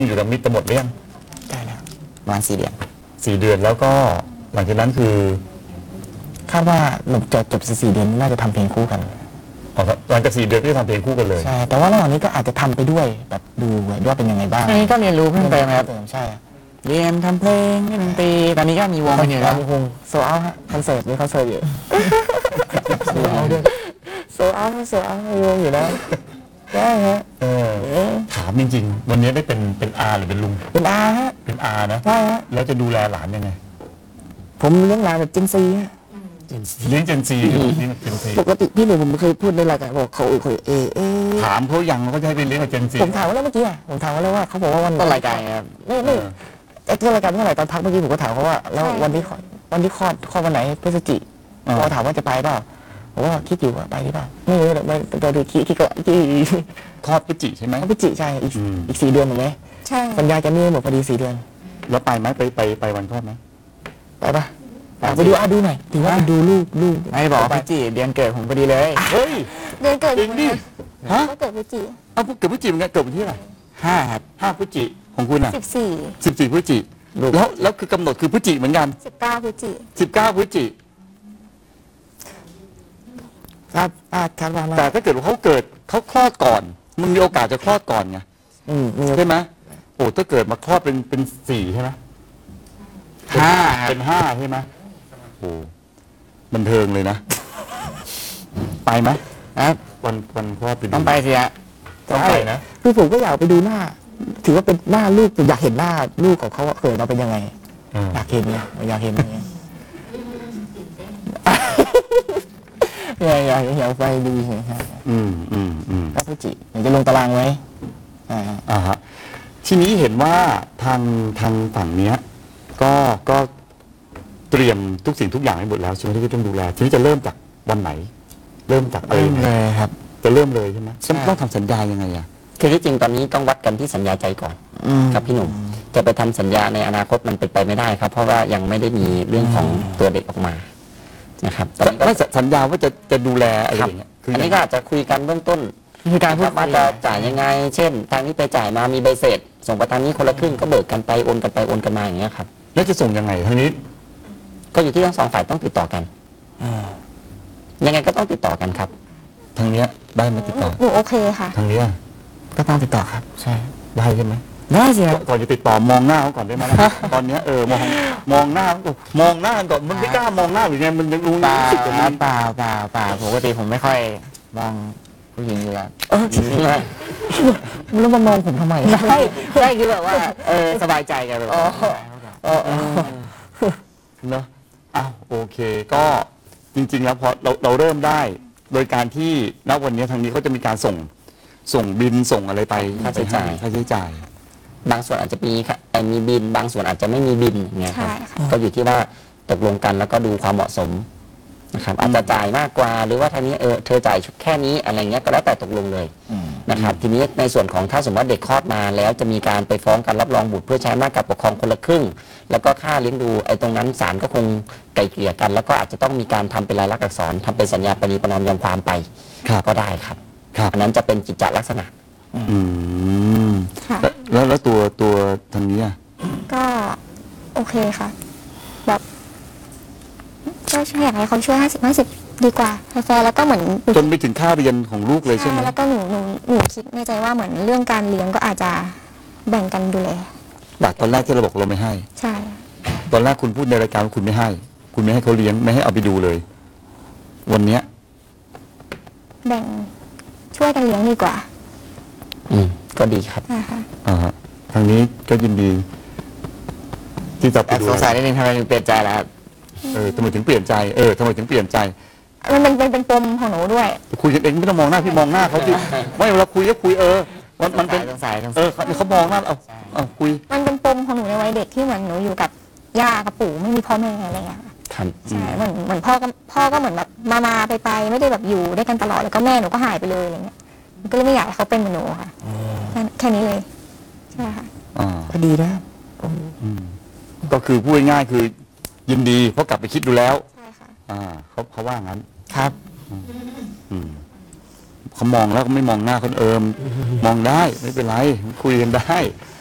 อยู่กับมิตรหมดหรือยังได้แล้วประมาณ4 เดือน 4 เดือนแล้วก็หลังจากนั้นคือคาดว่าหลบจบ4 เดือนน่าจะทำเพลงคู่กันหลังจาก4 เดือนก็จะทำเพลงคู่กันเลยใช่แต่ว่าระหว่างนี้ก็อาจจะทำไปด้วยแบบดูว่าเป็นยังไงบ้างอันนี้ก็เรียนรู้เพิ่มเติมครับใช่เรียนทำเพลงเล่นดนตรีตอนนี้ก็มีวงกันอยู่แล้วมีวงโซเอาฮะคอนเสิร์ตมีคอนเสิร์ตอยู่โซเอาด้วยโซเอามีวงอยู่แล้วได้ฮะถามจริงๆวันนี้ได้เป็นอาหรือเป็นลุงเป็นอาฮะเป็นอานะใช่ฮะแล้วจะดูแลหลานยังไงผมเลี้ยงหลานแบบเจนซีฮะเลี้ยงเจนซีปกติพี่หนุ่มผมเคยพูดในรายการบอกเขาถามเขายังเขาจะให้ไปเลี้ยงกับเจนซีผมถามว่าแล้วเมื่อกี้ผมถามว่าแล้วว่าเขาบอกว่าวันต้นรายการครับไม่ไอ้ต้นรายการเมื่อไหร่ตอนพักเมื่อกี้ผมก็ถามเขาว่าแล้ววันที่คลอดวันไหนพฤศจิกายนถามว่าจะไปเปล่าผมว่าคิดอยู่ว่าไปหรือเปล่าไม่รู้เลยไม่ดูคิดก็คลอดพฤศจิใช่ไหมพฤศจิใช่อีก4 เดือนถูกไหมใช่สัญญาจะมีหมดพอดี4 เดือนแล้วไปไหมไปวันคลอดไหมไปปะไปดูหน่อยถือว่าดูลูกไม่บอกพฤศจิเดือนเกิดผมพอดีเลยเฮ้ยเดือนเกิดจริงดิฮะเกิดพฤศจิเอาเกิดพฤศจิมันเกิดวันที่อะไร 5 ครับ 5 พฤศจิของคุณอ่ะ 14 พฤศจิแล้วคือกำหนดคือพฤศจิเหมือนกัน 19 พฤศจิ 19 พฤศจิครับแต่ถ้าเกิดว่าเขาคลอดก่อนมันมีโอกาสจะคลอดก่อนไงใช่ไหมโอ้ถ้าเกิดมาคลอดเป็น4ใช่ไหม 5 เป็น5ใช่ไหมโอ้บันเทิงเลยนะไปไหมวันคลอดต้องไปสิฮะต้องไปนะคือผมก็อยากไปดูหน้าถือว่าเป็นหน้าลูกอยากเห็นหน้าลูกของเขาเกิดมาเป็นยังไงอยากเห็นเนี่ยอยากเห็นเนี่ยอยากไปดูใช่ไหมครับก็พฤศจิจะลงตารางไว้ฮะทีนี้เห็นว่าทางฝั่งเนี้ยก็เตรียมทุกสิ่งทุกอย่างให้หมดแล้วใช่ไหมที่ต้องดูแลทีนี้จะเริ่มจากวันไหนเริ่มจากอะไรเลยครับจะเริ่มเลยใช่ไหมต้องทำสัญญายังไงอ่ะคือที่จริงตอนนี้ต้องวัดกันที่สัญญาใจก่อนครับพี่หนุ่มจะไปทำสัญญาในอนาคตมันเป็นไปไม่ได้ครับเพราะว่ายังไม่ได้มีเรื่องของตัวเด็กออกมานะครับไม่สัญญาว่าจะดูแลอะไรอย่างเงี้ยอันนี้ก็อาจจะคุยกันเบื้องต้นมีการพูดว่าจะจ่ายยังไงเช่นทางนี้ไปจ่ายมามีใบเสร็จส่งไปทางนี้คนละครึ่งก็เบิกกันไปโอนกันไปโอนกันมาอย่างเงี้ยครับแล้วจะส่งยังไงทางนี้ก็อยู่ที่ทั้ง2 ฝ่ายต้องติดต่อกันยังไงก็ต้องติดต่อกันครับทางเนี้ยได้มาติดต่อโอเคค่ะทางเนี้ยก็ต้องติดต่อครับใช่ได้ใช่ไหมได้สิก่อนจะติดต่อมองหน้าเขาก่อนได้ไหมตอนเนี้ยมองหน้าก่อนมันไม่กล้ามองหน้าหรือไงมันยังรู้สึกแบบนั้นเปล่าปกติผมไม่ค่อยมองผู้หญิงอยู่แล้วแล้วมามองผมทำไมได้คือแบบว่าสบายใจกันแบบเนอะโอเคก็จริงๆแล้วพอเราเริ่มได้โดยการที่ณวันนี้ทางนี้เขาจะมีการส่งบินส่งอะไรไปค่าใช้จ่ายบางส่วนอาจจะมีบินบางส่วนอาจจะไม่มีบินอย่างเงี้ยครับก็อยู่ที่ว่าตกลงกันแล้วก็ดูความเหมาะสมนะครับอาจจะจ่ายมากกว่าหรือว่าทางนี้เธอจ่ายแค่นี้อะไรเงี้ยก็แล้วแต่ตกลงเลยนะครับทีนี้ในส่วนของถ้าสมมติว่าเด็กคลอดมาแล้วจะมีการไปฟ้องการรับรองบุตรเพื่อใช้อำนาจการปกครองคนละครึ่งแล้วก็ค่าเลี้ยงดูไอ้ตรงนั้นศาลก็คงไกลเกลี่ยกันแล้วก็อาจจะต้องมีการทำเป็นลายลักษณ์อักษรทำเป็นสัญญาปณีประนอมยอมความไปก็ได้ครับอันนั้นจะเป็นกิจจลักษณะแล้วตัวทางนี้ก็โอเคค่ะแบบก็อยากให้เขาช่วย50-50ดีกว่าแฟร์แล้วก็เหมือนจนไปถึงค่าเรียนของลูกเลยใช่ไหมแล้วก็หนูคิดในใจว่าเหมือนเรื่องการเลี้ยงก็อาจจะแบ่งกันดูแลแบบตอนแรกที่เราบอกเราไม่ให้ใช่ตอนแรกคุณพูดในรายการว่าคุณไม่ให้เขาเลี้ยงไม่ให้เอาไปดูเลยวันเนี้ยแบ่งช่วยกันเลี้ยงดีกว่าก็ดีครับทางนี้ก็ยินดีที่จะไปดูสงสัยนิดนึงทำไมถึงเปลี่ยนใจแล้วครับทำไมถึงเปลี่ยนใจทำไมถึงเปลี่ยนใจมันเป็นปมของหนูด้วยคุยกันเองไม่ต้องมองหน้าพี่มองหน้าเขาดิไม่เวลาคุยก็คุยมันเป็นสงสัยเขามองหน้าเอาคุยมันเป็นปมของหนูในวัยเด็กที่เหมือนหนูอยู่กับย่ากับปู่ไม่มีพ่อแม่อะไรอย่างเงี้ยใช่เหมือนพ่อก็เหมือนแบบมาไปไม่ได้แบบอยู่ด้วยกันตลอดแล้วก็แม่หนูก็หายไปเลยอะไรเงี้ยก็เลยไม่อยากให้เขาเป็นเหมือนหนูค่ะแค่นี้เลยใช่ค่ะก็ดีนะก็คือพูดง่ายๆคือยินดีเพราะกลับไปคิดดูแล้วใช่ค่ะเขาว่างั้นครับเขามองแล้วก็ไม่มองหน้าคนมองได้ไม่เป็นไรคุยกันได้